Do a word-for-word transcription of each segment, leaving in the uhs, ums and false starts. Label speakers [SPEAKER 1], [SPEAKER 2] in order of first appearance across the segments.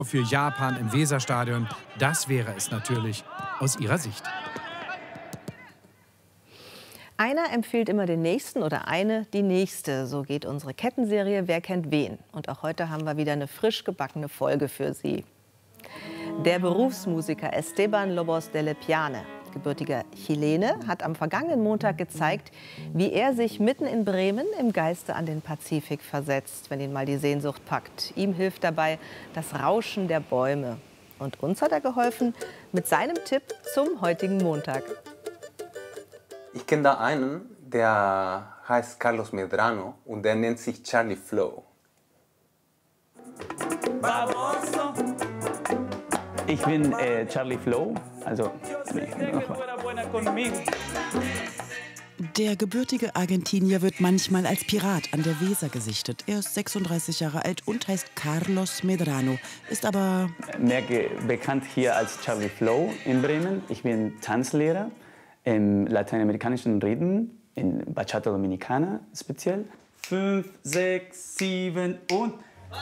[SPEAKER 1] Für Japan im Weserstadion, das wäre es natürlich aus ihrer Sicht.
[SPEAKER 2] Einer empfiehlt immer den Nächsten oder eine die Nächste. So geht unsere Kettenserie Wer kennt wen. Und auch heute haben wir wieder eine frisch gebackene Folge für Sie. Der Berufsmusiker Esteban Lobos de Lepiane, gebürtiger Chilene, hat am vergangenen Montag gezeigt, wie er sich mitten in Bremen im Geiste an den Pazifik versetzt, wenn ihn mal die Sehnsucht packt. Ihm hilft dabei das Rauschen der Bäume. Und uns hat er geholfen mit seinem Tipp zum heutigen Montag.
[SPEAKER 3] Ich kenne da einen, der heißt Carlos Medrano und der nennt sich Charlie Flow.
[SPEAKER 4] Ich bin äh, Charlie Flow, also
[SPEAKER 5] Der gebürtige Argentinier wird manchmal als Pirat an der Weser gesichtet. Er ist sechsunddreißig Jahre alt und heißt Carlos Medrano, ist aber
[SPEAKER 4] mehr bekannt hier als Charlie Flow in Bremen. Ich bin Tanzlehrer im lateinamerikanischen Rhythm, in Bachata Dominicana speziell. Fünf, sechs, sieben und...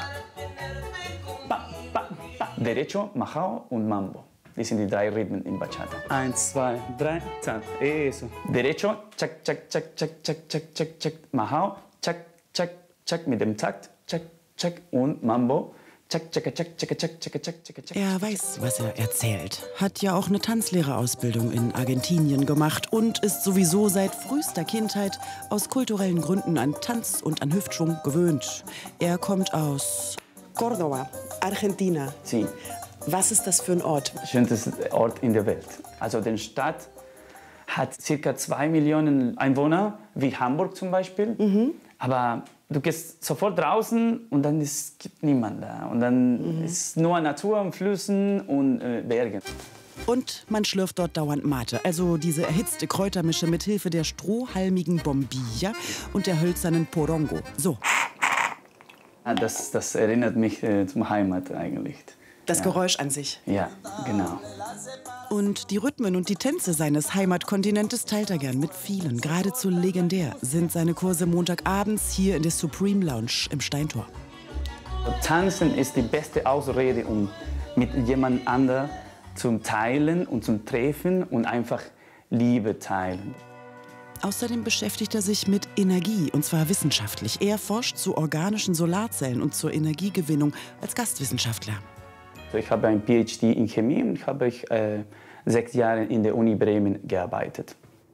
[SPEAKER 4] Ba, ba, ba. Derecho, Majao und Mambo. Das sind die drei Rhythmen in Bachata. Eins, zwei, drei, zack, eso. Derecho, chak, chak, chak, chak, chak, chak, chak, chak. Majao, chak, chak, chak mit dem Takt, chak, chak und Mambo. Chak, chak, chak, chak, chak, chak, chak, chak, chak.
[SPEAKER 5] Er weiß, was er erzählt. Hat ja auch eine Tanzlehrerausbildung in Argentinien gemacht und ist sowieso seit frühester Kindheit aus kulturellen Gründen an Tanz und an Hüftschwung gewöhnt. Er kommt aus
[SPEAKER 6] Córdoba, Argentina.
[SPEAKER 4] Sí.
[SPEAKER 6] Was ist das für ein Ort?
[SPEAKER 4] Schönster Ort in der Welt. Also die Stadt hat circa zwei Millionen Einwohner, wie Hamburg zum Beispiel. Mhm. Aber du gehst sofort draußen und dann ist, gibt niemand da. Und dann mhm. ist nur Natur und Flüssen und äh, Bergen.
[SPEAKER 5] Und man schlürft dort dauernd Mate, also diese erhitzte Kräutermische mit Hilfe der strohhalmigen Bombilla und der hölzernen Porongo. So.
[SPEAKER 4] Das, das erinnert mich äh, zum Heimat eigentlich.
[SPEAKER 6] Das
[SPEAKER 4] ja.
[SPEAKER 6] Geräusch an sich.
[SPEAKER 4] Ja, genau.
[SPEAKER 5] Und die Rhythmen und die Tänze seines Heimatkontinentes teilt er gern mit vielen. Geradezu legendär sind seine Kurse montagabends hier in der Supreme Lounge im Steintor.
[SPEAKER 4] Tanzen ist die beste Ausrede, um mit jemand anderem zu teilen und zu treffen und einfach Liebe teilen.
[SPEAKER 5] Außerdem beschäftigt er sich mit Energie, und zwar wissenschaftlich. Er forscht zu organischen Solarzellen und zur Energiegewinnung als Gastwissenschaftler.
[SPEAKER 4] Ich habe ein P H D in Chemie und habe ich äh, sechs Jahre in der Uni Bremen gearbeitet.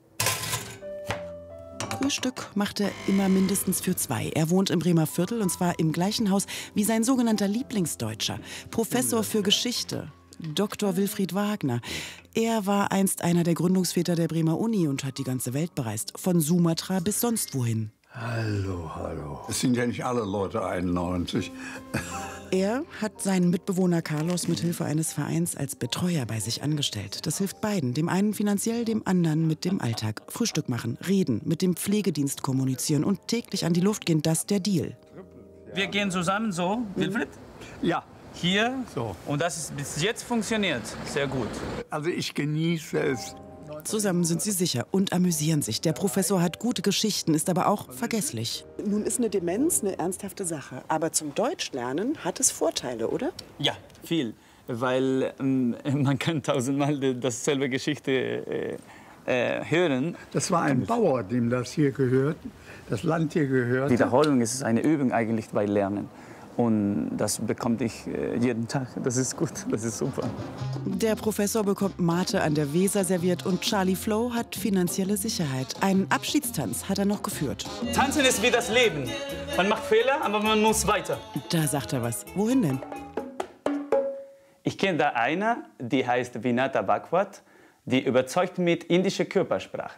[SPEAKER 5] Frühstück macht er immer mindestens für zwei. Er wohnt im Bremer Viertel und zwar im gleichen Haus wie sein sogenannter Lieblingsdeutscher, Professor für Geschichte, Doktor Wilfried Wagner. Er war einst einer der Gründungsväter der Bremer Uni und hat die ganze Welt bereist, von Sumatra bis sonst wohin.
[SPEAKER 7] Hallo, hallo. Es sind ja nicht alle Leute einundneunzig.
[SPEAKER 5] Er hat seinen Mitbewohner Carlos mit Hilfe eines Vereins als Betreuer bei sich angestellt. Das hilft beiden, dem einen finanziell, dem anderen mit dem Alltag. Frühstück machen, reden, mit dem Pflegedienst kommunizieren und täglich an die Luft gehen, das der Deal.
[SPEAKER 8] Wir gehen zusammen so, Wilfried?
[SPEAKER 7] Ja.
[SPEAKER 8] Hier.
[SPEAKER 7] So.
[SPEAKER 8] Und das ist bis jetzt funktioniert sehr gut.
[SPEAKER 7] Also ich genieße es.
[SPEAKER 5] Zusammen sind sie sicher und amüsieren sich. Der Professor hat gute Geschichten, ist aber auch vergesslich.
[SPEAKER 6] Nun ist eine Demenz eine ernsthafte Sache. Aber zum Deutschlernen hat es Vorteile, oder?
[SPEAKER 4] Ja, viel. Weil ähm, man kann tausendmal dasselbe Geschichte äh, äh, hören.
[SPEAKER 7] Das war ein Bauer, dem das hier gehört, das Land hier gehört.
[SPEAKER 4] Wiederholung ist eine Übung eigentlich bei Lernen. Und das bekomme ich äh, jeden Tag. Das ist gut, das ist super.
[SPEAKER 5] Der Professor bekommt Mate an der Weser serviert und Charlie Flow hat finanzielle Sicherheit. Einen Abschiedstanz hat er noch geführt.
[SPEAKER 8] Tanzen ist wie das Leben. Man macht Fehler, aber man muss weiter.
[SPEAKER 5] Da sagt er was. Wohin denn?
[SPEAKER 4] Ich kenne da eine, die heißt Vinata Bhagwat, die überzeugt mit indischer Körpersprache.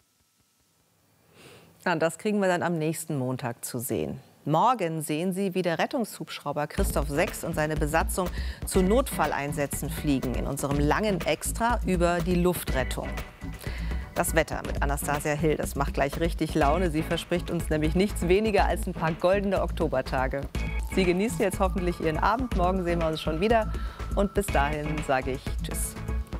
[SPEAKER 2] Na, das kriegen wir dann am nächsten Montag zu sehen. Morgen sehen Sie, wie der Rettungshubschrauber Christoph sechs und seine Besatzung zu Notfalleinsätzen fliegen in unserem langen Extra über die Luftrettung. Das Wetter mit Anastasia Hill, das macht gleich richtig Laune. Sie verspricht uns nämlich nichts weniger als ein paar goldene Oktobertage. Sie genießen jetzt hoffentlich Ihren Abend. Morgen sehen wir uns schon wieder. Und bis dahin sage ich Tschüss.